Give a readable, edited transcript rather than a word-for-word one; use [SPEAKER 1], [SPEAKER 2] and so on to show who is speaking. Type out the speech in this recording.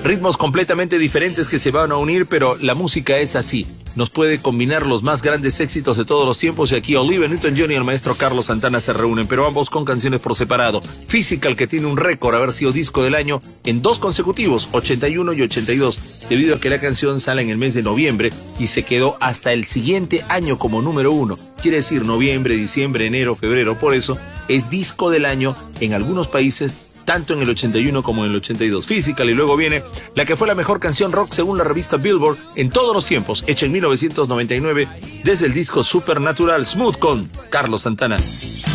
[SPEAKER 1] Ritmos completamente diferentes que se van a unir, pero la música es así. Nos puede combinar los más grandes éxitos de todos los tiempos y aquí Olivia Newton-John y el maestro Carlos Santana se reúnen, pero ambos con canciones por separado. Physical, que tiene un récord, haber sido disco del año en 2 consecutivos, 81 y 82, debido a que la canción sale en el mes de noviembre y se quedó hasta el siguiente año como número 1. Quiere decir noviembre, diciembre, enero, febrero, por eso es disco del año en algunos países, tanto en el 81 como en el 82. Physical, y luego viene la que fue la mejor canción rock según la revista Billboard en todos los tiempos, hecha en 1999 desde el disco Supernatural, Smooth, con Carlos Santana.